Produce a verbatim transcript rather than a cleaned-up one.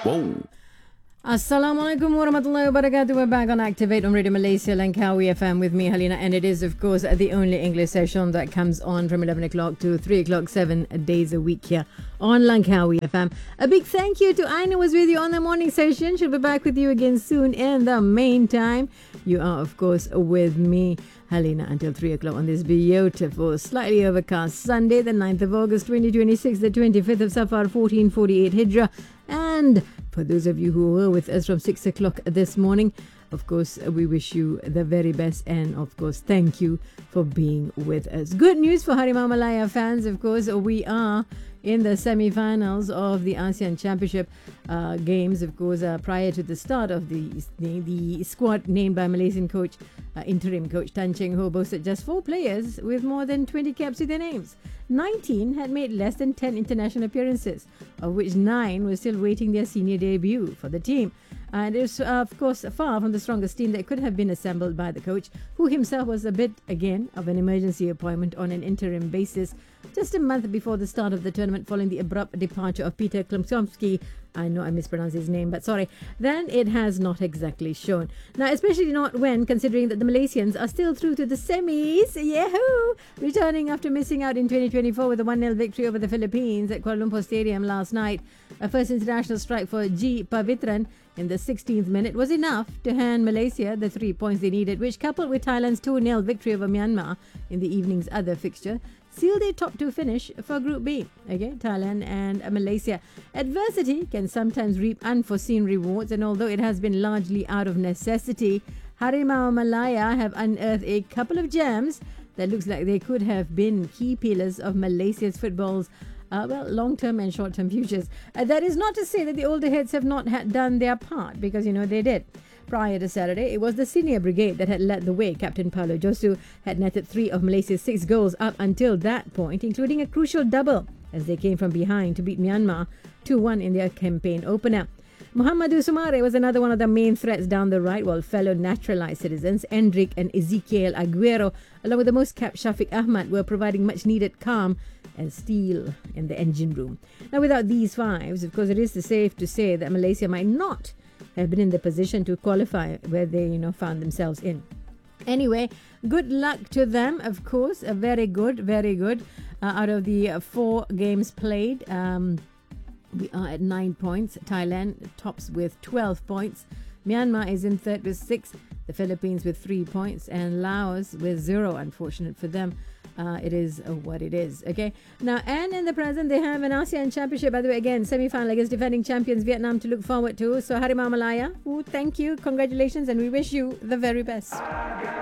Whoa. Assalamualaikum warahmatullahi wabarakatuh. We're back on Activate on Radio Malaysia Langkawi F M with me, Halina, and it is, of course, the only English session that comes on from eleven o'clock to three o'clock, seven days a week here on Langkawi F M. A big thank you to Aina, was with you on the morning session. She'll be back with you again soon. In the meantime, you are, of course, with me, Halina, until three o'clock on this beautiful, slightly overcast Sunday, the ninth of August, twenty twenty-six, the twenty-fifth of Safar, fourteen forty-eight Hijrah. And for those of you who were with us from six o'clock this morning, of course, we wish you the very best. And, of course, thank you for being with us. Good news for Harimau Malaya fans, of course. We are in the semi-finals of the ASEAN Championship uh, games, of course, uh, prior to the start of the, the, the squad named by Malaysian coach, uh, interim coach Tan Cheng Ho, boasted just four players with more than twenty caps to their names. nineteen had made less than ten international appearances, of which nine were still waiting their senior debut for the team. And it was, uh, of course, far from the strongest team that could have been assembled by the coach, who himself was a bit, again, of an emergency appointment on an interim basis, just a month before the start of the tournament, following the abrupt departure of Peter Klimczowski. I know I mispronounced his name, but sorry. Then it has not exactly shown. Now, especially not when considering that the Malaysians are still through to the semis. Yahoo! Returning after missing out in twenty twenty-four with a one nil victory over the Philippines at Kuala Lumpur Stadium last night. A first international strike for G. Pavitran in the sixteenth minute was enough to hand Malaysia the three points they needed, which, coupled with Thailand's two nil victory over Myanmar in the evening's other fixture, sealed their top two finish for Group B. Okay, Thailand and Malaysia. Adversity can sometimes reap unforeseen rewards, and although it has been largely out of necessity, Harimau Malaya have unearthed a couple of gems that looks like they could have been key pillars of Malaysia's football's Uh, well, long-term and short-term futures. Uh, that is not to say that the older heads have not had done their part, because, you know, they did. Prior to Saturday, it was the senior brigade that had led the way. Captain Paulo Josu had netted three of Malaysia's six goals up until that point, including a crucial double as they came from behind to beat Myanmar two one in their campaign opener. Muhammadu Sumare was another one of the main threats down the right, while fellow naturalised citizens Endrick and Ezekiel Aguero, along with the most capped Shafiq Ahmad, were providing much-needed calm and steel in the engine room. Now, without these fives, of course, it is safe to say that Malaysia might not have been in the position to qualify where they, you know, found themselves in. Anyway, good luck to them, of course. Uh, very good, very good. Uh, out of the uh, four games played, um, we are at nine points. Thailand tops with twelve points. Myanmar is in third with six. The Philippines with three points. And Laos with zero, unfortunate for them. Uh, it is uh, what it is. Okay. Now, and in the present, they have an ASEAN Championship, by the way, again, semi-final against defending champions Vietnam to look forward to. So, Harimau Malaya, ooh, thank you, congratulations, and we wish you the very best.